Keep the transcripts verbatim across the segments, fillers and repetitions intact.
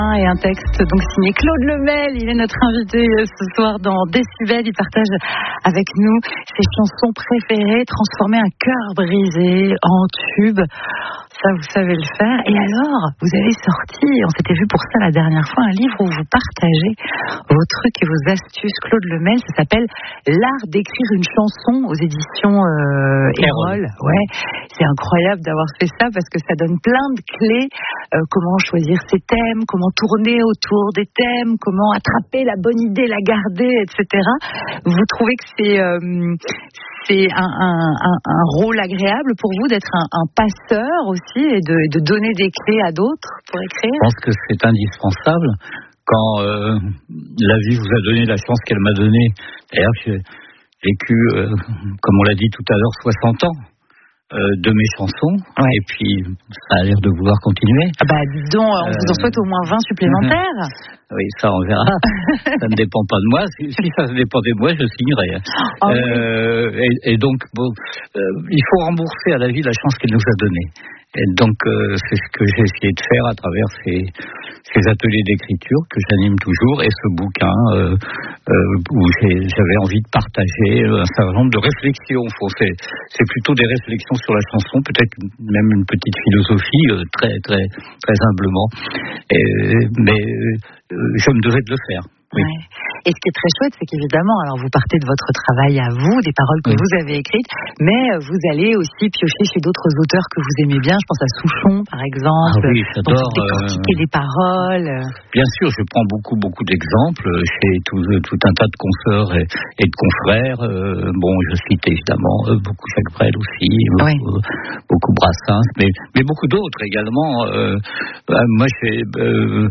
Et un texte donc signé Claude Lemel. Il est notre invité ce soir dans Décibel. Il partage avec nous ses chansons préférées, transformer un cœur brisé en tube. Ça, vous savez le faire. Et alors, vous avez sorti, on s'était vu pour ça la dernière fois, un livre où vous partagez vos trucs et vos astuces. Claude Lemel, ça s'appelle L'art d'écrire une chanson aux éditions euh, Erol. Ouais, c'est incroyable d'avoir fait ça parce que ça donne plein de clés. Euh, comment choisir ses thèmes, comment tourner autour des thèmes, comment attraper la bonne idée, la garder, et cetera. Vous trouvez que c'est euh, c'est un, un, un, un rôle agréable pour vous d'être un, un passeur aussi et de, de donner des clés à d'autres pour écrire? Je pense que c'est indispensable quand euh, la vie vous a donné la chance qu'elle m'a donnée. D'ailleurs, j'ai vécu, euh, comme on l'a dit tout à l'heure, soixante ans. Euh, de mes chansons, ouais. Et puis ça a l'air de vouloir continuer. Ah bah dis donc, on euh... vous en souhaite au moins vingt supplémentaires. Oui, ça on verra. Ça ne dépend pas de moi. Si, si ça dépendait de moi, je signerais. Oh, euh, oui. et, et donc, bon, euh, il faut rembourser à la vie la chance qu'elle nous a donnée. Et donc, euh, c'est ce que j'ai essayé de faire à travers ces, ces ateliers d'écriture que j'anime toujours et ce bouquin euh, euh, où j'ai, j'avais envie de partager un certain nombre de réflexions. C'est, c'est plutôt des réflexions sur la chanson, peut-être même une petite philosophie, euh, très, très, très humblement. Et, mais euh, je me devais de le faire. Oui. Ouais. Et ce qui est très chouette, c'est qu'évidemment, alors vous partez de votre travail à vous, des paroles que oui. vous avez écrites, mais vous allez aussi piocher chez d'autres auteurs que vous aimez bien. Je pense à Souchon, par exemple. Ah oui, j'adore. Donc, décortiquer euh... les paroles. Bien sûr, je prends beaucoup, beaucoup d'exemples chez tout, tout un tas de consoeurs et, et de confrères. Euh, bon, je cite évidemment euh, beaucoup Jacques Brel aussi, beaucoup, oui. euh, beaucoup Brassens, mais, mais beaucoup d'autres également. Euh, euh, moi, j'ai euh,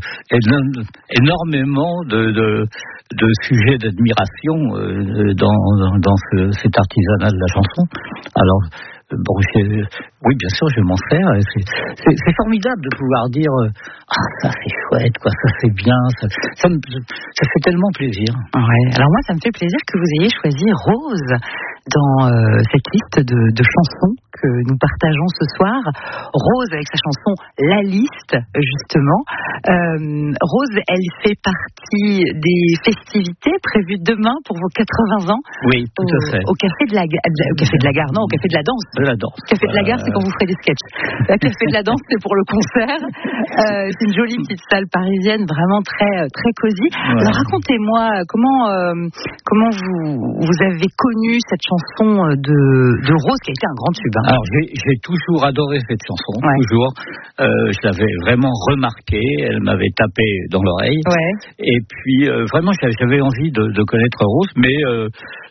énormément de, de de sujets d'admiration euh, dans, dans ce, cet artisanat de la chanson. Alors, bon, oui, bien sûr, je m'en sers. C'est, c'est, c'est formidable de pouvoir dire euh, ah, ça c'est chouette, quoi, ça c'est bien, ça, ça, me, ça fait tellement plaisir. Ouais. Alors moi, ça me fait plaisir que vous ayez choisi Rose dans euh, cette liste de, de chansons que nous partageons ce soir. Rose avec sa chanson La Liste, justement. Euh, Rose, elle fait partie des festivités prévues demain pour vos quatre-vingts ans. Oui, tout au, à fait. Au café de la, au café de la gare, non, au café de la danse. De la danse. Café de la gare, c'est quand vous ferez des sketchs. Le café de la danse, c'est pour le concert. Euh, c'est une jolie petite salle parisienne, vraiment très très cosy. Ouais. Alors racontez-moi comment euh, comment vous vous avez connu cette chanson de de Rose qui a été un grand tube. Hein. Alors j'ai, j'ai toujours adoré cette chanson, ouais. toujours. Euh, je l'avais vraiment remarquée, elle m'avait tapé dans l'oreille. Ouais. Et puis euh, vraiment j'avais envie de, de connaître Rose, mais euh,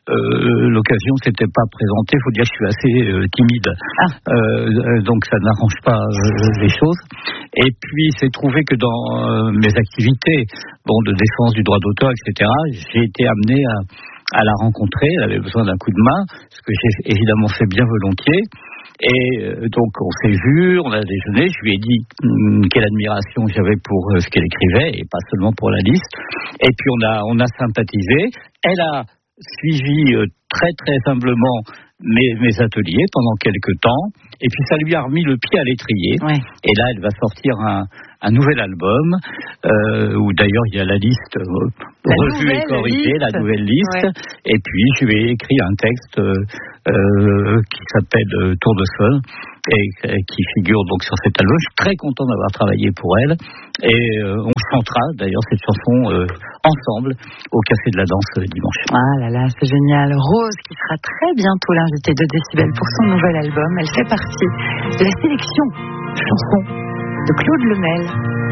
euh, l'occasion s'était pas présentée. Il faut dire que je suis assez euh, timide, ah. euh, donc ça n'arrange pas euh, les choses. Et puis c'est trouvé que dans euh, mes activités, bon, de défense du droit d'auteur, et cetera, j'ai été amené à à la rencontrer. Elle avait besoin d'un coup de main, ce que j'ai évidemment fait bien volontiers. Et euh, donc on s'est vu, on a déjeuné, je lui ai dit hum, quelle admiration j'avais pour euh, ce qu'elle écrivait et pas seulement pour la liste. Et puis on a on a sympathisé. Elle a suivi euh, très très humblement mes, mes ateliers pendant quelques temps. Et puis ça lui a remis le pied à l'étrier. Ouais. Et là elle va sortir un un nouvel album euh, où d'ailleurs il y a la liste euh, la revue et corrigée, liste. la nouvelle liste. Ouais. Et puis je lui ai écrit un texte euh, euh, qui s'appelle euh, Tour de Sol et, et qui figure donc sur cet album. Je suis très content d'avoir travaillé pour elle et euh, on chantera d'ailleurs cette chanson euh, ensemble au Café de la Danse euh, dimanche. Ah là là, c'est génial. Rose qui sera très bientôt l'invitée de Décibel pour son nouvel album. Elle fait partie de la sélection de chansons de Claude Lemel.